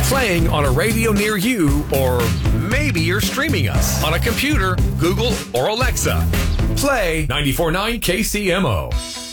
now playing on a radio near you, or maybe you're streaming us on a computer, Google, or Alexa. Play 94.9 KCMO.